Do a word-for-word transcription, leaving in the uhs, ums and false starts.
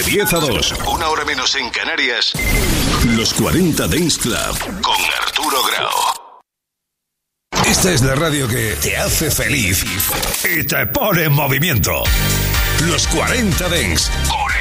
diez a dos, una hora menos en Canarias. Los cuarenta Dance Club con Arturo Grau. Esta es la radio que te hace feliz y te pone en movimiento. Los cuarenta Dance con